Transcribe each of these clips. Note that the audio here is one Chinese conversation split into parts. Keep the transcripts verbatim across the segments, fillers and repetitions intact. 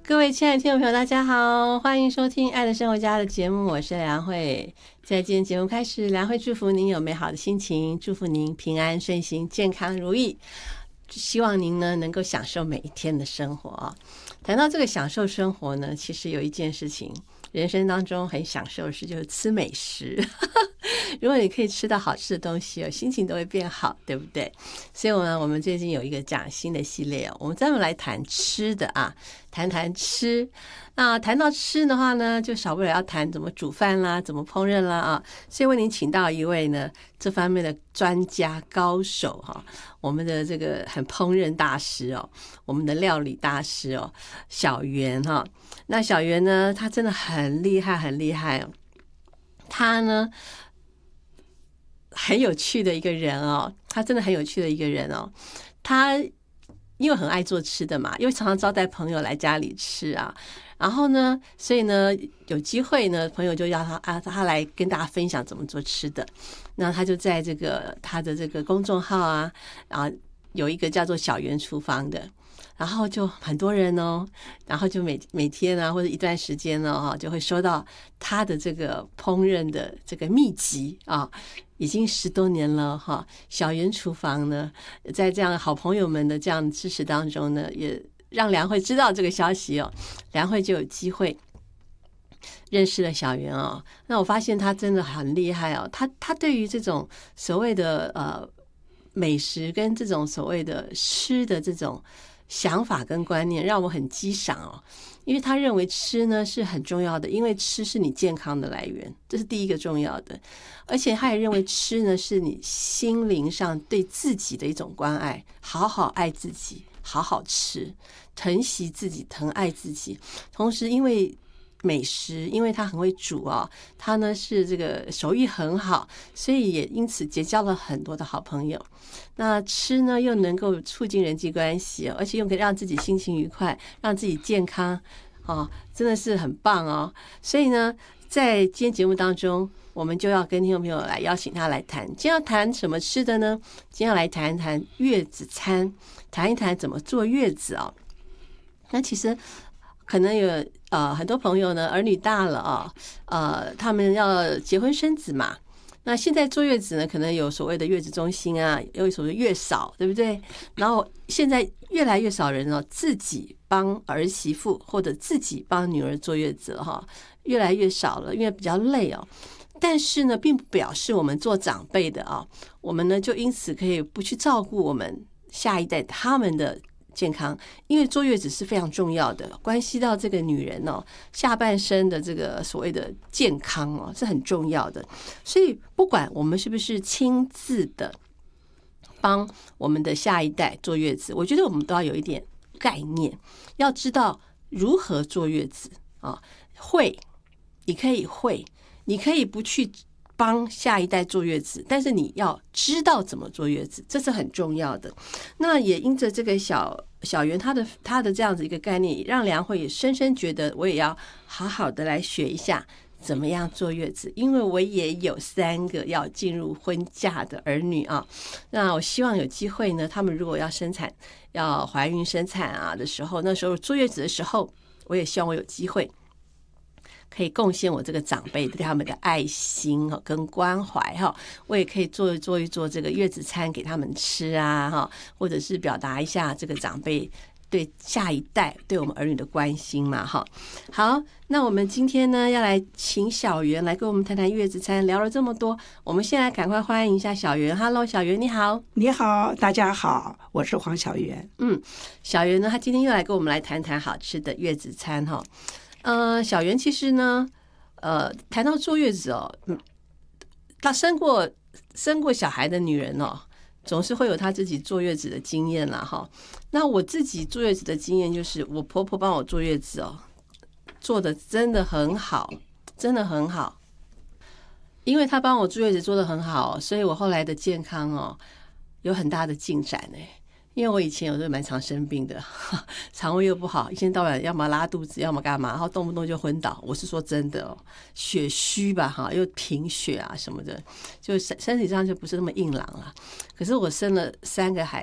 各位亲爱的听众朋友，大家好，欢迎收听《爱的生活家》的节目，我是梁慧。在今天节目开始，梁慧祝福您有美好的心情，祝福您平安顺心、健康如意。希望您呢能够享受每一天的生活啊。谈到这个享受生活呢，其实有一件事情，人生当中很享受的事就是吃美食。如果你可以吃到好吃的东西哦，心情都会变好，对不对？所以呢，我们最近有一个讲新的系列哦，我们专门来谈吃的啊，谈谈吃。那谈到吃的话呢，就少不了要谈怎么煮饭啦，怎么烹饪啦啊。所以为您请到一位呢这方面的专家高手哈，我们的这个很烹饪大师哦，我们的料理大师哦，小袁哈。那小袁呢，他真的很厉害，很厉害哦。他呢很有趣的一个人哦，他真的很有趣的一个人哦。他因为很爱做吃的嘛，因为常常招待朋友来家里吃啊。然后呢，所以呢，有机会呢，朋友就要他啊，他来跟大家分享怎么做吃的。那他就在这个他的这个公众号啊，然后有一个叫做小袁厨房的，然后就很多人哦，然后就每每天啊，或者一段时间呢，就会收到他的这个烹饪的这个秘籍啊，已经十多年了哈。小袁厨房呢，在这样好朋友们的这样支持当中呢，也让梁慧知道这个消息哦，梁慧就有机会认识了小袁哦。那我发现他真的很厉害哦，他他对于这种所谓的呃美食跟这种所谓的吃的这种想法跟观念，让我很激赏哦。因为他认为吃呢是很重要的，因为吃是你健康的来源，这是第一个重要的。而且他也认为吃呢是你心灵上对自己的一种关爱，好好爱自己，好好吃，疼惜自己，疼爱自己。同时因为美食，因为他很会煮哦，他呢是这个手艺很好，所以也因此结交了很多的好朋友。那吃呢又能够促进人际关系，而且又可以让自己心情愉快，让自己健康哦，真的是很棒哦。所以呢，在今天节目当中，我们就要跟听众朋友来邀请他来谈。今天要谈什么吃的呢？今天要来谈一谈月子餐，谈一谈怎么坐月子哦。那其实可能有呃很多朋友呢，儿女大了啊、哦，呃，他们要结婚生子嘛。那现在坐月子呢，可能有所谓的月子中心啊，有所谓月嫂，对不对？然后现在越来越少人哦，自己帮儿媳妇或者自己帮女儿坐月子了哈，越来越少了，因为比较累哦。但是呢，并不表示我们做长辈的啊，我们呢就因此可以不去照顾我们下一代他们的健康，因为坐月子是非常重要的，关系到这个女人哦下半身的这个所谓的健康哦是很重要的。所以不管我们是不是亲自的帮我们的下一代坐月子，我觉得我们都要有一点概念，要知道如何坐月子啊。会，你可以会，你可以不去帮下一代坐月子，但是你要知道怎么坐月子，这是很重要的。那也因着这个小小袁他的他的这样子一个概念，让梁慧也深深觉得我也要好好的来学一下怎么样坐月子，因为我也有三个要进入婚嫁的儿女啊。那我希望有机会呢，他们如果要生产、要怀孕生产啊的时候，那时候坐月子的时候，我也希望我有机会可以贡献我这个长辈对他们的爱心跟关怀，我也可以做做一做这个月子餐给他们吃啊，或者是表达一下这个长辈对下一代对我们儿女的关心嘛。好，那我们今天呢要来请小袁来跟我们谈谈月子餐。聊了这么多，我们现在赶快欢迎一下小袁。 Hello 小袁，你好。 你好，大家好，我是黄小袁。 嗯，小袁呢他今天又来跟我们来谈谈好吃的月子餐哈。呃，小袁其实呢，呃，谈到坐月子哦，嗯，她生过生过小孩的女人哦，总是会有她自己坐月子的经验啦哈。那我自己坐月子的经验就是，我婆婆帮我坐月子哦，做的真的很好，真的很好。因为她帮我坐月子做的很好，所以我后来的健康哦有很大的进展哎。因为我以前有时候蛮常生病的，肠胃又不好，一天到晚要么拉肚子，要么干嘛，然后动不动就昏倒。我是说真的哦，血虚吧哈，又贫血啊什么的，就身身体上就不是那么硬朗了。可是我生了三个孩子，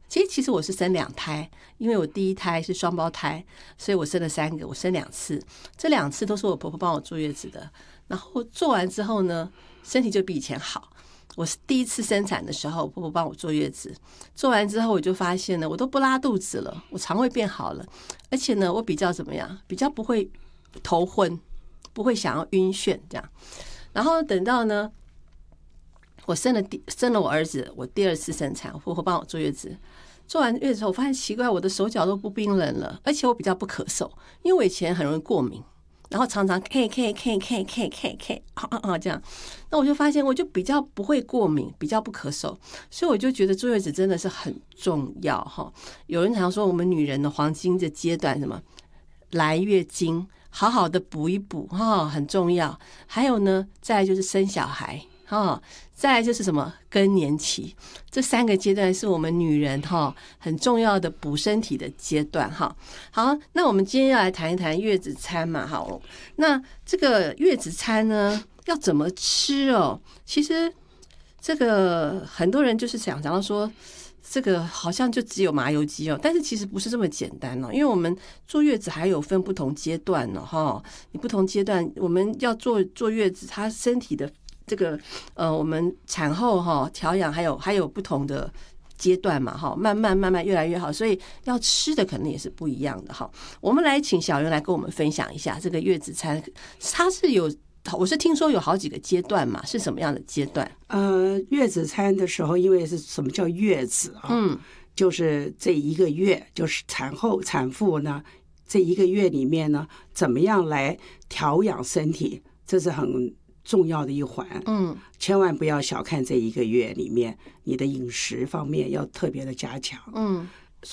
其实其实我是生两胎，因为我第一胎是双胞胎，所以我生了三个，我生两次，这两次都是我婆婆帮我坐月子的。然后做完之后呢，身体就比以前好。我是第一次生产的时候，婆婆帮我坐月子，做完之后我就发现呢，我都不拉肚子了，我肠胃变好了，而且呢，我比较怎么样，比较不会头昏，不会想要晕眩这样。然后等到呢，我生了第生了我儿子，我第二次生产，我婆婆帮我坐月子，做完月子后，我发现奇怪，我的手脚都不冰冷了，而且我比较不咳嗽，因为我以前很容易过敏。然后常常 K K K K K K K 啊啊这样，那我就发现我就比较不会过敏，比较不咳嗽，所以我就觉得坐月子真的是很重要哈。有人常说我们女人的黄金的阶段什么来月经，好好的补一补哈，很重要。还有呢，再来就是生小孩哈，再来就是什么更年期，这三个阶段是我们女人哈很重要的补身体的阶段哈。好，那我们今天要来谈一谈月子餐嘛哈。那这个月子餐呢要怎么吃哦？其实这个很多人就是想想到说，这个好像就只有麻油鸡哦，但是其实不是这么简单哦，因为我们坐月子还有分不同阶段呢哈。你不同阶段我们要坐坐月子，他身体的这个呃，我们产后哈调养还有还有不同的阶段嘛哈，慢慢慢慢越来越好，所以要吃的可能也是不一样的哈。我们来请小袁来跟我们分享一下这个月子餐，它是有我是听说有好几个阶段嘛，是什么样的阶段？ 呃，月子餐的时候，因为是什么叫月子啊？嗯，就是这一个月，就是产后产妇呢，这一个月里面呢，怎么样来调养身体，这是很重要的一环。嗯，千万不要小看这一个月里面你的饮食方面要特别的加强。嗯，